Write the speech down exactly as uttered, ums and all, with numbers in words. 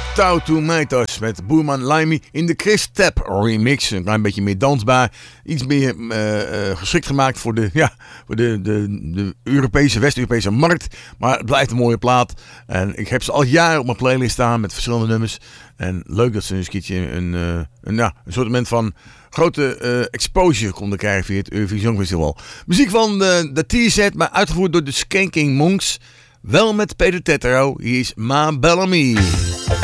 Tau Tomatoes met Boerman Limey in de Chris Tap remix. Een klein beetje meer dansbaar. Iets meer uh, uh, geschikt gemaakt voor de, ja, voor de, de, de Europese, West-Europese markt. Maar het blijft een mooie plaat. En ik heb ze al jaren op mijn playlist staan met verschillende nummers. En leuk dat ze een keertje een, uh, een, ja, een soort van grote uh, exposure konden krijgen via het Eurovisie Songfestival. Muziek van de, de T-set, maar uitgevoerd door de Skanking Monks. Wel met Peter Tetro. Hier is Ma Bellamy.